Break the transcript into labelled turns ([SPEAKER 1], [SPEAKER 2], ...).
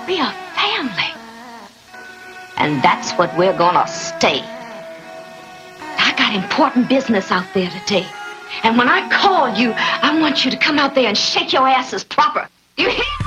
[SPEAKER 1] We're a family. And that's what we're gonna stay. I got important business out there today. And when I call you, I want you to come out there and shake your asses proper. You hear?